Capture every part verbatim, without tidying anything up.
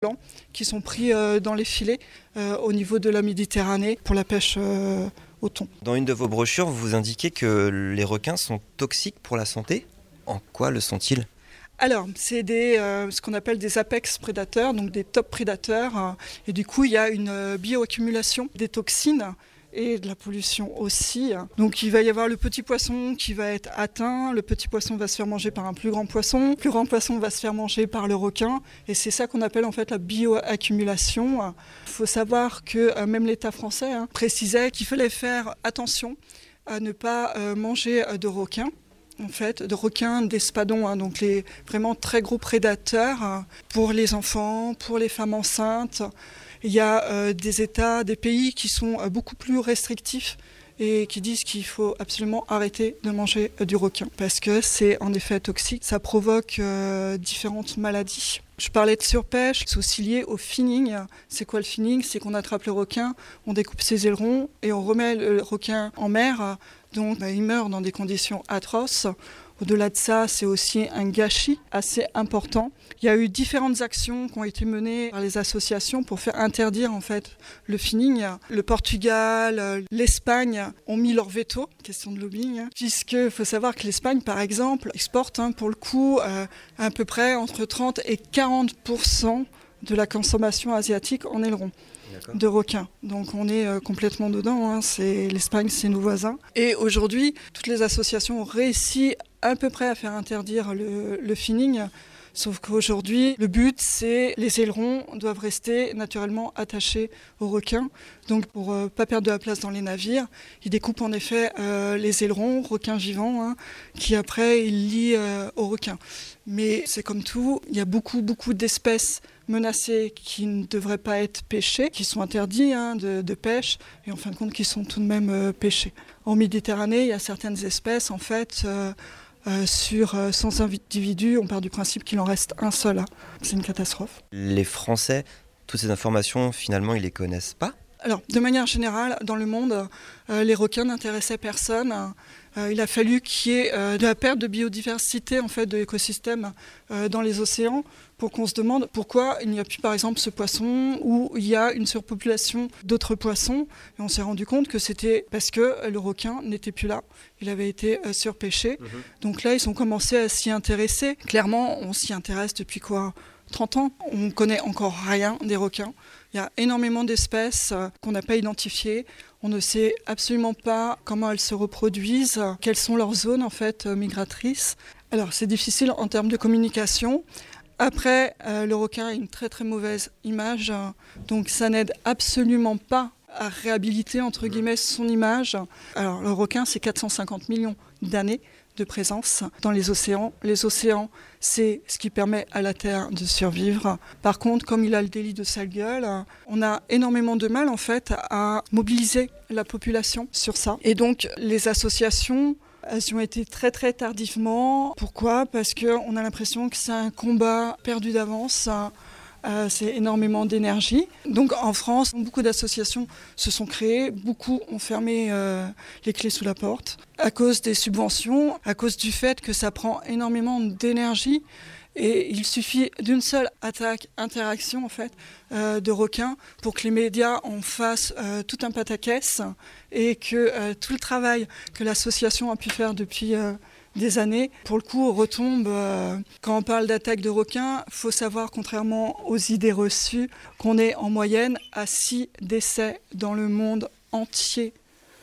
blancs qui sont pris euh, dans les filets euh, au niveau de la Méditerranée pour la pêche euh, au thon. Dans une de vos brochures, vous indiquez que les requins sont toxiques pour la santé. En quoi le sont-ils ? Alors, c'est des, euh, ce qu'on appelle des apex prédateurs, donc des top prédateurs. Euh, et du coup, il y a une euh, bioaccumulation des toxines et de la pollution aussi. Donc, il va y avoir le petit poisson qui va être atteint. Le petit poisson va se faire manger par un plus grand poisson. Le plus grand poisson va se faire manger par le requin. Et c'est ça qu'on appelle en fait la bioaccumulation. Il faut savoir que euh, même l'État français hein, précisait qu'il fallait faire attention à ne pas euh, manger de requins. En fait, de requins, d'espadons, hein, donc les vraiment très gros prédateurs hein, pour les enfants, pour les femmes enceintes. Il y a euh, des États, des pays qui sont euh, beaucoup plus restrictifs et qui disent qu'il faut absolument arrêter de manger euh, du requin parce que c'est en effet toxique. Ça provoque euh, différentes maladies. Je parlais de surpêche, c'est aussi lié au finning. C'est quoi le finning ? C'est qu'on attrape le requin, on découpe ses ailerons et on remet le requin en mer. Donc bah, il meurt dans des conditions atroces. Au-delà de ça, c'est aussi un gâchis assez important. Il y a eu différentes actions qui ont été menées par les associations pour faire interdire en fait le finning. Le Portugal, l'Espagne ont mis leur veto, question de lobbying, hein, puisque faut savoir que l'Espagne, par exemple, exporte hein, pour le coup euh, à peu près entre trente et quarante pour cent de la consommation asiatique en ailerons. D'accord. De requins. Donc on est euh, complètement dedans, hein. C'est, l'Espagne, c'est nos voisins. Et aujourd'hui, toutes les associations ont réussi à peu près à faire interdire le, le finning. Sauf qu'aujourd'hui, le but, c'est les ailerons doivent rester naturellement attachés aux requins. Donc pour ne euh, pas perdre de la place dans les navires, ils découpent en effet euh, les ailerons, requins vivants, hein, qui après, ils lient euh, aux requins. Mais c'est comme tout, il y a beaucoup, beaucoup d'espèces menacés qui ne devraient pas être pêchés, qui sont interdits hein, de, de pêche et en fin de compte qui sont tout de même euh, pêchés. En Méditerranée, il y a certaines espèces, en fait, euh, euh, sur euh, cent individus, on part du principe qu'il en reste un seul. Hein. C'est une catastrophe. Les Français, toutes ces informations, finalement, ils ne les connaissent pas ? Alors, de manière générale, dans le monde, euh, les requins n'intéressaient personne. Euh, il a fallu qu'il y ait euh, de la perte de biodiversité, en fait, de l'écosystème euh, dans les océans pour qu'on se demande pourquoi il n'y a plus, par exemple, ce poisson ou il y a une surpopulation d'autres poissons. Et on s'est rendu compte que c'était parce que le requin n'était plus là. Il avait été euh, surpêché. Mmh. Donc là, ils ont commencé à s'y intéresser. Clairement, on s'y intéresse depuis quoi ? trente ans. On ne connaît encore rien des requins. Il y a énormément d'espèces qu'on n'a pas identifiées. On ne sait absolument pas comment elles se reproduisent, quelles sont leurs zones en fait migratrices. Alors c'est difficile en termes de communication. Après, euh, le requin a une très très mauvaise image, donc ça n'aide absolument pas à réhabiliter entre guillemets son image. Alors le requin, c'est quatre cent cinquante millions d'années de présence dans les océans. Les océans, c'est ce qui permet à la Terre de survivre. Par contre, comme il a le délit de sale gueule, on a énormément de mal en fait à mobiliser la population sur ça. Et donc les associations, elles y ont été très très tardivement. Pourquoi ? Parce qu'on a l'impression que c'est un combat perdu d'avance. Euh, c'est énormément d'énergie. Donc en France, beaucoup d'associations se sont créées, beaucoup ont fermé euh, les clés sous la porte à cause des subventions, à cause du fait que ça prend énormément d'énergie. Et il suffit d'une seule attaque, interaction en fait, euh, de requins pour que les médias en fassent euh, tout un pataquès et que euh, tout le travail que l'association a pu faire depuis euh, des années, pour le coup, retombe. Euh, quand on parle d'attaque de requins, il faut savoir, contrairement aux idées reçues, qu'on est en moyenne à six décès dans le monde entier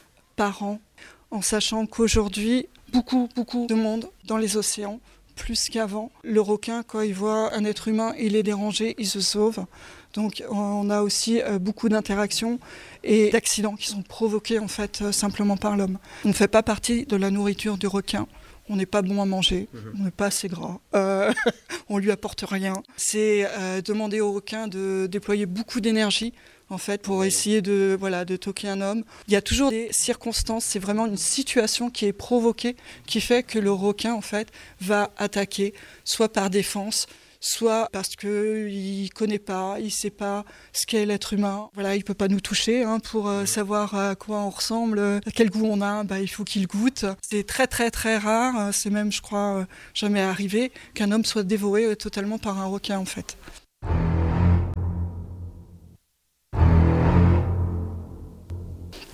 par an, en sachant qu'aujourd'hui, beaucoup, beaucoup de monde dans les océans, plus qu'avant. Le requin, quand il voit un être humain, il est dérangé, il se sauve. Donc on a aussi euh, beaucoup d'interactions et d'accidents qui sont provoqués en fait euh, simplement par l'homme. On ne fait pas partie de la nourriture du requin. On n'est pas bon à manger, mmh. on n'est pas assez gras, euh, on lui apporte rien. C'est euh, demander au requin de déployer beaucoup d'énergie en fait pour essayer de voilà de toquer un homme. Il y a toujours des circonstances, c'est vraiment une situation qui est provoquée qui fait que le requin en fait va attaquer soit par défense, soit parce qu'il ne connaît pas, il ne sait pas ce qu'est l'être humain. Voilà, il ne peut pas nous toucher hein, pour euh, savoir à quoi on ressemble, à quel goût on a, bah, il faut qu'il goûte. C'est très très très rare, c'est même je crois jamais arrivé qu'un homme soit dévoré totalement par un requin en fait.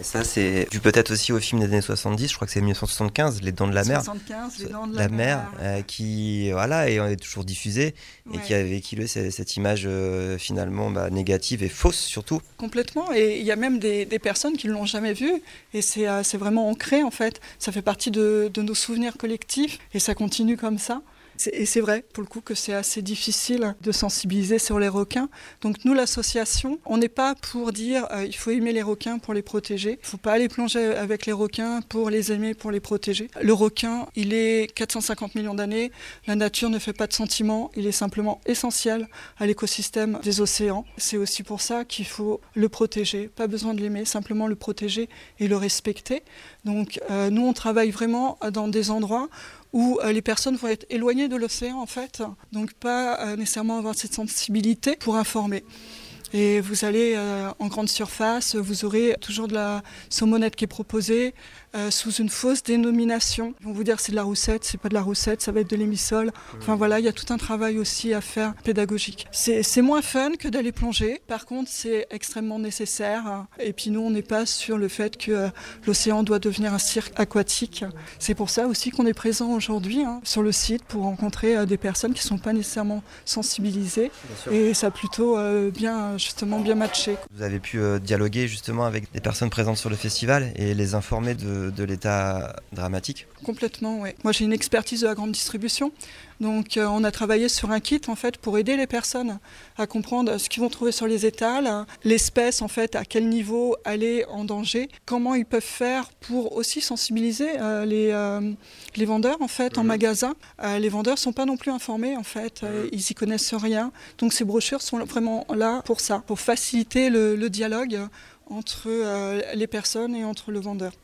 Et ça, c'est dû peut-être aussi au film des années soixante-dix, je crois que c'est dix-neuf cent soixante-quinze, Les Dents de la Mer. soixante-quinze, Les Dents de la, la, la mer. mer. Euh, qui, voilà, et est toujours diffusée, ouais. Et qui a véhiculé cette, cette image euh, finalement bah, négative et fausse surtout. Complètement, et il y a même des, des personnes qui ne l'ont jamais vu, et c'est, euh, c'est vraiment ancré en fait. Ça fait partie de, de nos souvenirs collectifs, et ça continue comme ça. Et c'est vrai, pour le coup, que c'est assez difficile de sensibiliser sur les requins. Donc nous, l'association, on n'est pas pour dire euh, il faut aimer les requins pour les protéger. Il ne faut pas aller plonger avec les requins pour les aimer, pour les protéger. Le requin, il est quatre cent cinquante millions d'années. La nature ne fait pas de sentiments. Il est simplement essentiel à l'écosystème des océans. C'est aussi pour ça qu'il faut le protéger. Pas besoin de l'aimer, simplement le protéger et le respecter. Donc euh, nous, on travaille vraiment dans des endroits où euh, les personnes vont être éloignées de l'océan en fait, donc pas euh, nécessairement avoir cette sensibilité pour informer. Et vous allez euh, en grande surface, vous aurez toujours de la saumonette qui est proposée euh, sous une fausse dénomination. Ils vont vous dire que c'est de la roussette, c'est pas de la roussette, ça va être de l'émissol. Enfin voilà, il y a tout un travail aussi à faire pédagogique. C'est, c'est moins fun que d'aller plonger, par contre c'est extrêmement nécessaire. Et puis nous on n'est pas sur le fait que euh, l'océan doit devenir un cirque aquatique. C'est pour ça aussi qu'on est présent aujourd'hui hein, sur le site pour rencontrer euh, des personnes qui ne sont pas nécessairement sensibilisées. Et ça a plutôt euh, bien... justement bien matché. Vous avez pu euh, dialoguer justement avec des personnes présentes sur le festival et les informer de, de l'état dramatique ? Complètement, oui. Moi j'ai une expertise de la grande distribution, donc euh, on a travaillé sur un kit en fait pour aider les personnes à comprendre ce qu'ils vont trouver sur les étals, l'espèce en fait, à quel niveau elle est en danger, comment ils peuvent faire pour aussi sensibiliser euh, les, euh, les vendeurs en fait mmh. en magasin. Euh, les vendeurs sont pas non plus informés en fait, euh, ils y connaissent rien, donc ces brochures sont vraiment là pour ça, pour faciliter le, le dialogue entre euh, les personnes et entre le vendeur.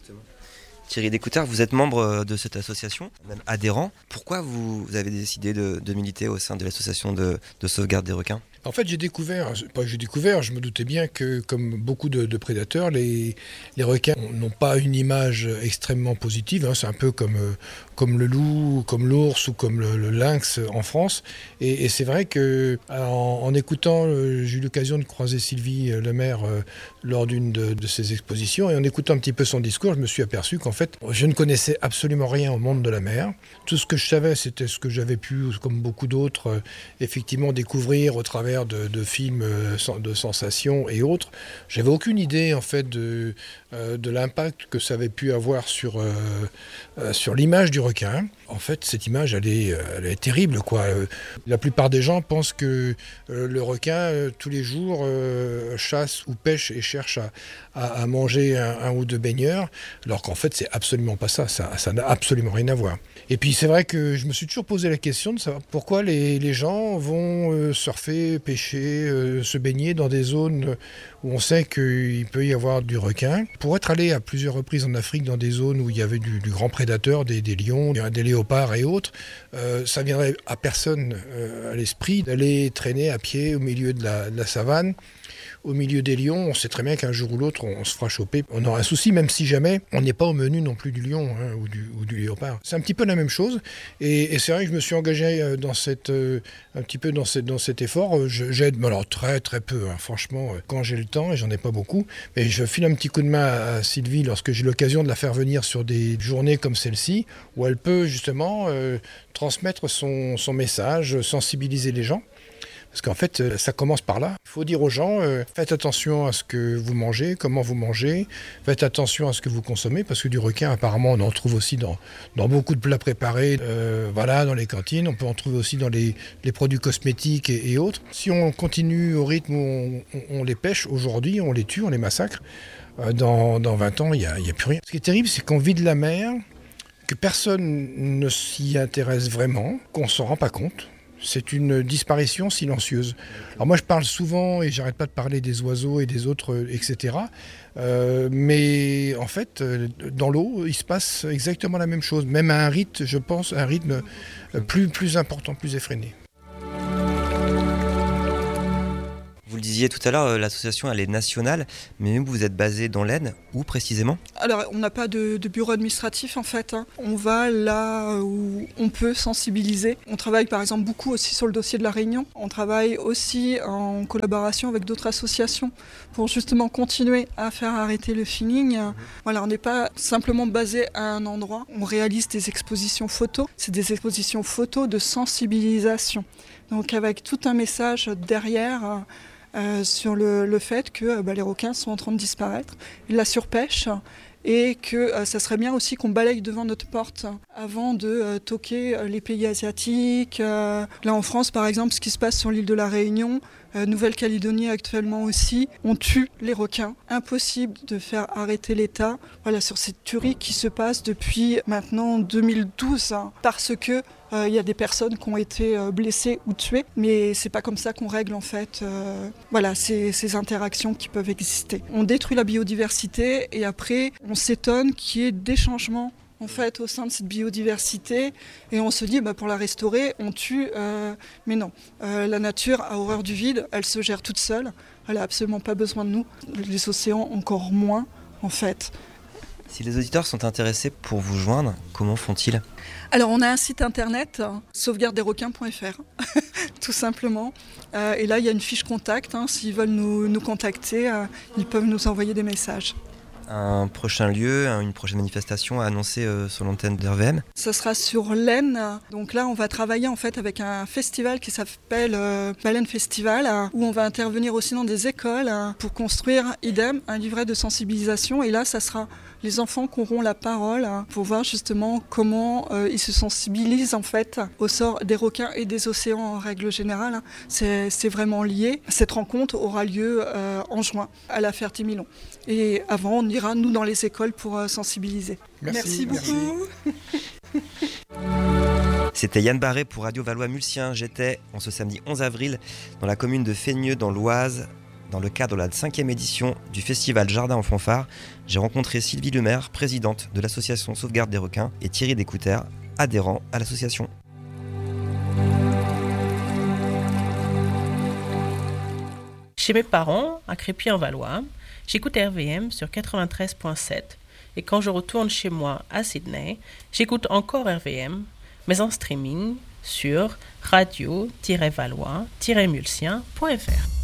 Thierry Descoutard, vous êtes membre de cette association, même adhérent. Pourquoi vous, vous avez décidé de, de militer au sein de l'association de, de sauvegarde des requins ? En fait, j'ai découvert, pas j'ai découvert, je me doutais bien que, comme beaucoup de, de prédateurs, les, les requins n'ont pas une image extrêmement positive. Hein, c'est un peu comme, comme le loup, comme l'ours ou comme le, le lynx en France. Et, et c'est vrai que en, en écoutant, j'ai eu l'occasion de croiser Sylvie Lemaire euh, lors d'une de, de ses expositions, et en écoutant un petit peu son discours, je me suis aperçu qu'en fait, je ne connaissais absolument rien au monde de la mer. Tout ce que je savais, c'était ce que j'avais pu, comme beaucoup d'autres, euh, effectivement découvrir au travers De, de films de sensations et autres. J'avais aucune idée en fait de, euh, de l'impact que ça avait pu avoir sur, euh, euh, sur l'image du requin. En fait, cette image, elle est, elle est terrible, quoi. La plupart des gens pensent que euh, le requin, euh, tous les jours, euh, chasse ou pêche et cherche à, à, à manger un, un ou deux baigneurs, alors qu'en fait, c'est absolument pas ça. Ça, ça n'a absolument rien à voir. Et puis, c'est vrai que je me suis toujours posé la question de savoir pourquoi les, les gens vont euh, surfer, pêcher, euh, se baigner dans des zones où on sait qu'il peut y avoir du requin. Pour être allé à plusieurs reprises en Afrique dans des zones où il y avait du, du grand prédateur, des, des lions, des léopards et autres, euh, ça viendrait à personne euh, à l'esprit d'aller traîner à pied au milieu de la, de la savane. Au milieu des lions, on sait très bien qu'un jour ou l'autre, on se fera choper. On aura un souci, même si jamais on n'est pas au menu non plus du lion hein, ou, du, ou du léopard. C'est un petit peu la même chose. Et, et c'est vrai que je me suis engagé dans cette, euh, un petit peu dans, cette, dans cet effort. Je, j'aide, mais alors très très peu, hein, franchement, quand j'ai le temps, et j'en ai pas beaucoup. Mais je file un petit coup de main à Sylvie lorsque j'ai l'occasion de la faire venir sur des journées comme celle-ci, où elle peut justement euh, transmettre son, son message, sensibiliser les gens. Parce qu'en fait, ça commence par là. Il faut dire aux gens, euh, faites attention à ce que vous mangez, comment vous mangez, faites attention à ce que vous consommez, parce que du requin, apparemment, on en trouve aussi dans, dans beaucoup de plats préparés, euh, voilà, dans les cantines, on peut en trouver aussi dans les, les produits cosmétiques et, et autres. Si on continue au rythme où on, on, on les pêche aujourd'hui, on les tue, on les massacre, euh, dans, dans vingt ans, il n'y a, y a plus rien. Ce qui est terrible, c'est qu'on vit de la mer, que personne ne s'y intéresse vraiment, qu'on ne s'en rend pas compte. C'est une disparition silencieuse. Alors moi, je parle souvent, et j'arrête pas de parler des oiseaux et des autres, et cetera. Euh, mais en fait, dans l'eau, il se passe exactement la même chose. Même à un rythme, je pense, un rythme plus, plus important, plus effréné. Vous le disiez tout à l'heure, l'association elle est nationale, mais vous êtes basé dans l'Aisne, où précisément ? Alors, on n'a pas de, de bureau administratif en fait. Hein. On va là où on peut sensibiliser. On travaille par exemple beaucoup aussi sur le dossier de la Réunion. On travaille aussi en collaboration avec d'autres associations pour justement continuer à faire arrêter le finning. Voilà, on n'est pas simplement basé à un endroit. On réalise des expositions photos. C'est des expositions photos de sensibilisation. Donc avec tout un message derrière euh, sur le, le fait que bah, les requins sont en train de disparaître, la surpêche, et que euh, ça serait bien aussi qu'on balaye devant notre porte avant de euh, toquer euh, les pays asiatiques. Euh, là en France par exemple, ce qui se passe sur l'île de la Réunion, euh, Nouvelle-Calédonie actuellement aussi, on tue les requins. Impossible de faire arrêter l'État voilà, sur cette tuerie qui se passe depuis maintenant deux mille douze, hein, parce que il euh, y a des personnes qui ont été euh, blessées ou tuées, mais c'est pas comme ça qu'on règle en fait euh, voilà, ces, ces interactions qui peuvent exister. On détruit la biodiversité et après on s'étonne qu'il y ait des changements en fait au sein de cette biodiversité et on se dit bah, pour la restaurer on tue, euh, mais non, euh, la nature a horreur du vide, elle se gère toute seule, elle a absolument pas besoin de nous, les océans encore moins en fait. Si les auditeurs sont intéressés pour vous joindre, comment font-ils ? Alors on a un site internet, sauvegarde des requins point f r, tout simplement. Euh, et là il y a une fiche contact, hein, s'ils veulent nous, nous contacter, euh, ils peuvent nous envoyer des messages. Un prochain lieu, une prochaine manifestation à annoncer euh, sur l'antenne d'R V M ? Ça sera sur l'Aisne. Donc là, on va travailler en fait avec un festival qui s'appelle euh, Baleine Festival, euh, où on va intervenir aussi dans des écoles euh, pour construire, idem, un livret de sensibilisation. Et là, ça sera les enfants qui auront la parole euh, pour voir justement comment euh, ils se sensibilisent en fait au sort des requins et des océans en règle générale. Hein. C'est, c'est vraiment lié. Cette rencontre aura lieu euh, en juin à la Ferté-Milon. Et avant, on ira, nous, dans les écoles pour euh, sensibiliser. Merci, merci beaucoup. Merci. C'était Yann Barré pour Radio Valois-Mulsien. J'étais, en ce samedi onze avril, dans la commune de Fénieux, dans l'Oise, dans le cadre de la cinquième édition du festival Jardin en fanfare. J'ai rencontré Sylvie Lemaire, présidente de l'association Sauvegarde des requins, et Thierry Descouters, adhérent à l'association. Chez mes parents, à Crépy-en-Valois, j'écoute R V M sur quatre-vingt-treize virgule sept et quand je retourne chez moi à Sydney, j'écoute encore R V M, mais en streaming sur radio tiret valois tiret mulsien point f r.